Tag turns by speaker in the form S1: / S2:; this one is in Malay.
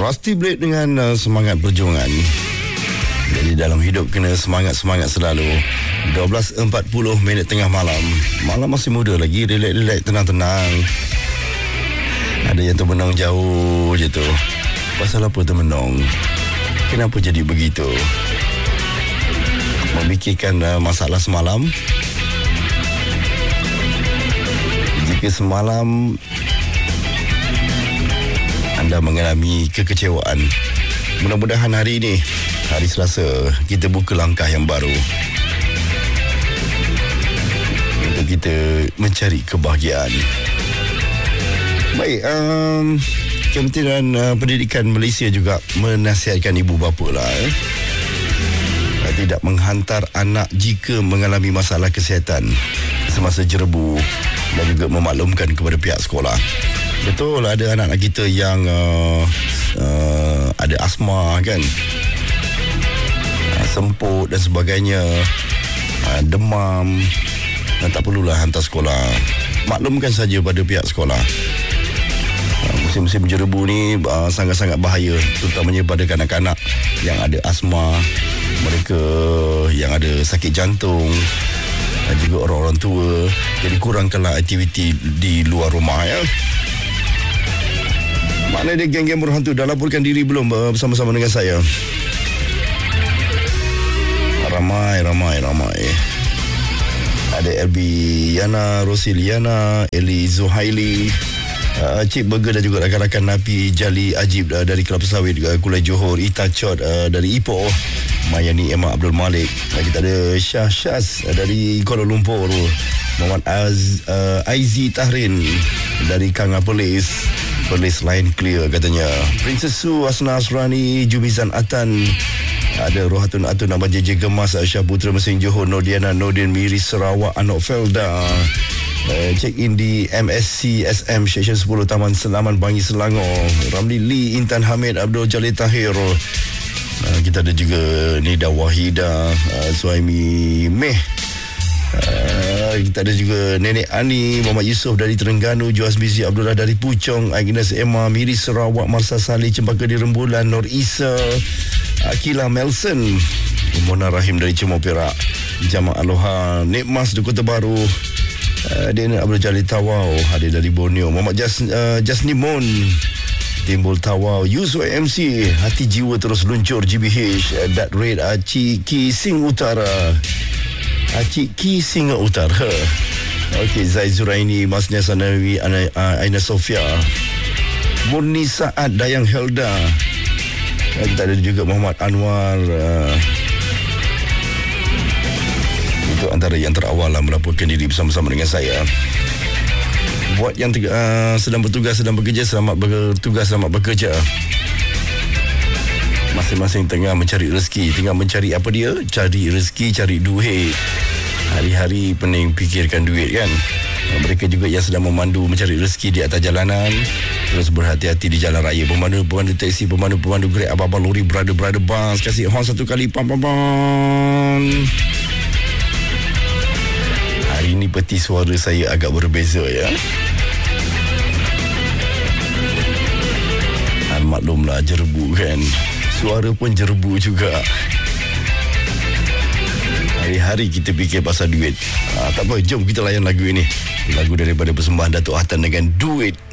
S1: Rusty Blade dengan semangat perjuangan. Jadi dalam hidup kena semangat-semangat selalu. 12.40 minit tengah malam. Malam masih muda lagi, relax-relax, tenang-tenang. Ada yang termenung jauh je tu. Pasal apa termenung? Kenapa jadi begitu? Memikirkan masalah semalam. Jika semalam anda mengalami kekecewaan, mudah-mudahan hari ini, hari Selasa, kita buka langkah yang baru untuk kita mencari kebahagiaan. Baik, Kementerian Pendidikan Malaysia juga menasihatkan ibu bapa lah tidak menghantar anak jika mengalami masalah kesihatan semasa jerebu dan juga memaklumkan kepada pihak sekolah. Betul, ada anak-anak kita yang ada asma kan, semput dan sebagainya, demam, dan tak perlulah hantar sekolah. Maklumkan saja pada pihak sekolah. Musim-musim jerebu ni sangat-sangat bahaya, terutamanya pada kanak-kanak yang ada asma, mereka yang ada sakit jantung dan juga orang-orang tua. Jadi kurangkanlah aktiviti di luar rumah ya. Mana dia geng-geng berhantu dah laporkan diri belum bersama-sama dengan saya? Ramai. Ada LB Yana, Rosiliana, Eli Zuhaili, Cik Burger dan juga rakan-rakan Napi Jali Ajib dari Kelapa Sawit, Kulai Johor, Ita Chot dari Ipoh, Mayani Emma Abdul Malik. Kita ada Syah Syaz dari Kuala Lumpur, Muhammad Aizi Tahrin dari Kanga Perlis lain clear katanya. Princess Su, Asna Asrani, Jumizan Atan, ada Rohatun Atun, Abang JJ Gemas, Syah Putra Mesin Johor, Nordiana Nordin Miri Sarawak, Anok Felda. Check in di MSC SM Station 10 Taman Selaman Bangi Selangor, Ramli Lee, Intan Hamid, Abdul Jalil Tahir. Kita ada juga Nida Wahida, Suhaimi Meh. Kita ada juga Nenek Ani, Muhammad Yusof dari Terengganu, Joas Bizi Abdullah dari Puchong, Agnes Emma, Miri Sarawak, Marsa Salih, Cempaka di Rembulan, Nur Isa, Akilah Melson, Mona Rahim dari Cemor Perak, Jamak Aloha, Nikmas di Kota Baru, Daniel Abdul Jalil Tawau, ada dari Borneo, Muhammad Jasnimun, Timbul Tawau, Yusuf MC, Hati Jiwa Terus Luncur, GBH, Dat Red, Ki Sing Utara, Ki Singa Utara. Okey, Zai Zuraini, Masnia Sanawi, Aina Sofia, Murni Saad, Dayang Helda. Kita ada juga Muhammad Anwar. Itu antara yang terawal melaporkan diri bersama-sama dengan saya. Buat yang sedang bertugas, sedang bekerja, selamat bertugas, selamat bekerja. Masing-masing tengah mencari rezeki. Tengah mencari apa dia? Cari rezeki, cari duit. Hari-hari pening fikirkan duit kan. Mereka juga yang sedang memandu mencari rezeki di atas jalanan, terus berhati-hati di jalan raya. Pemandu teksi, pemandu Grab, abang lori, brother bus, kasih horn satu kali, pam. Hari ini peti suara saya agak berbeza ya. Maklumlah jerebu kan. Suara pun jerebu juga. Hari-hari kita fikir pasal duit. Tak apa, jom kita layan lagu ini. Lagu daripada persembahan Datuk Hatan dengan Duit.